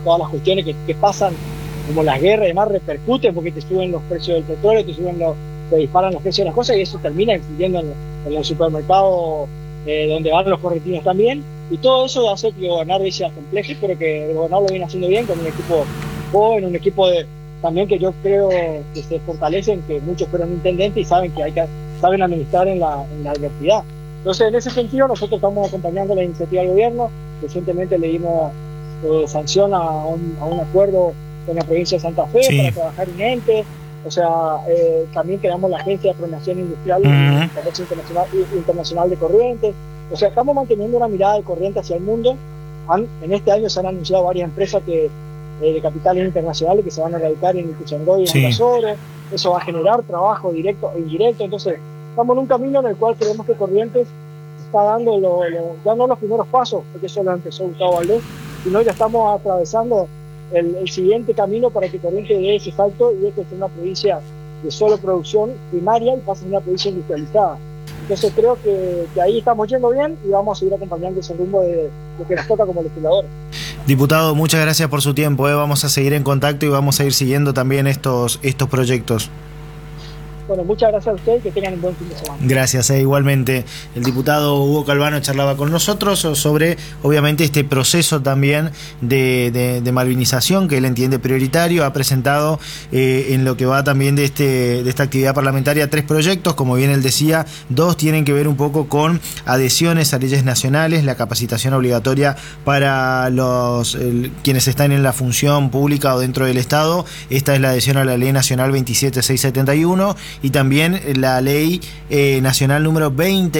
todas las cuestiones que pasan, como las guerras y demás, repercuten porque te suben los precios del petróleo, te disparan los precios de las cosas y eso termina influyendo en los supermercados donde van los correntinos también. Y todo eso hace que gobernar sea complejo, pero que el gobernador lo viene haciendo bien con un equipo joven, un equipo también que yo creo que se fortalecen, que muchos fueron intendentes y saben que saben administrar en la adversidad. Entonces, en ese sentido, nosotros estamos acompañando la iniciativa del gobierno. Recientemente le dimos sanción a un acuerdo con la provincia de Santa Fe para trabajar en ente. O sea, también creamos la Agencia de Promoción Industrial y Comercio Internacional de Corrientes. O sea, estamos manteniendo una mirada de Corrientes hacia el mundo. En este año se han anunciado varias empresas de capitales internacionales que se van a radicar en Ituzaingó y en Azores. Eso va a generar trabajo directo e indirecto. Entonces, estamos en un camino en el cual creemos que Corrientes está dando ya no los primeros pasos, porque eso lo empezó Gustavo Valdés, sino ya estamos atravesando el siguiente camino para que Corrientes dé ese salto y es que sea una provincia de solo producción primaria y pase a ser una provincia industrializada. Entonces creo que ahí estamos yendo bien y vamos a seguir acompañando ese rumbo de lo que nos toca como legisladores. Diputado, muchas gracias por su tiempo. Vamos a seguir en contacto y vamos a ir siguiendo también estos proyectos. Bueno, muchas gracias a ustedes y que tengan un buen fin de semana. Gracias, igualmente. El diputado Hugo Calvano charlaba con nosotros sobre, obviamente, este proceso también de malvinización que él entiende prioritario. Ha presentado en lo que va también de esta actividad parlamentaria 3 proyectos. Como bien él decía, 2 tienen que ver un poco con adhesiones a leyes nacionales, la capacitación obligatoria para quienes están en la función pública o dentro del Estado. Esta es la adhesión a la Ley Nacional 27671 y también la Ley Nacional número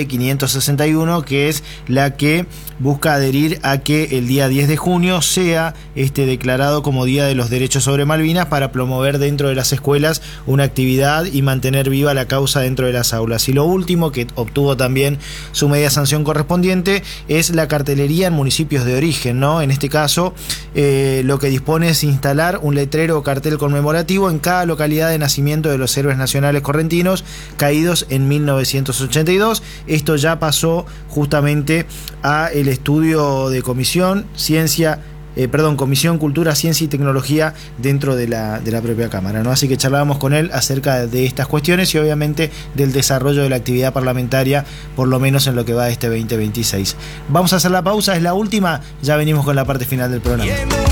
20561, que es la que busca adherir a que el día 10 de junio sea declarado como Día de los Derechos sobre Malvinas para promover dentro de las escuelas una actividad y mantener viva la causa dentro de las aulas. Y lo último, que obtuvo también su media sanción correspondiente, es la cartelería en municipios de origen, ¿no? En este caso, lo que dispone es instalar un letrero o cartel conmemorativo en cada localidad de nacimiento de los héroes nacionales correntinos caídos en 1982. Esto ya pasó justamente a el estudio de Comisión Cultura, Ciencia y Tecnología dentro de la propia Cámara, ¿no? Así que charlábamos con él acerca de estas cuestiones y obviamente del desarrollo de la actividad parlamentaria, por lo menos en lo que va de este 2026. Vamos a hacer la pausa, es la última, ya venimos con la parte final del programa.